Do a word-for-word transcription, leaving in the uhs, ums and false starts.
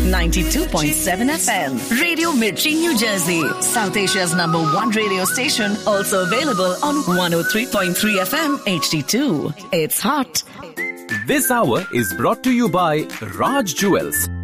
ninety-two point seven F M. Radio Mirchi, New Jersey. South Asia's number one radio station. Also available on one oh three point three F M H D two. It's hot. This hour is brought to you by Raj Jewels,